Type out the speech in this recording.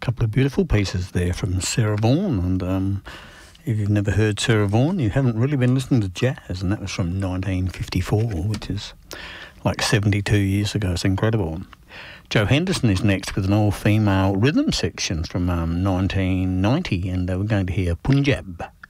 couple of beautiful pieces there from Sarah Vaughan, and if you've never heard Sarah Vaughan, you haven't really been listening to jazz, and that was from 1954, which is like 72 years ago. It's incredible. Joe Henderson is next with an all-female rhythm section from 1990, and we're going to hear Punjab.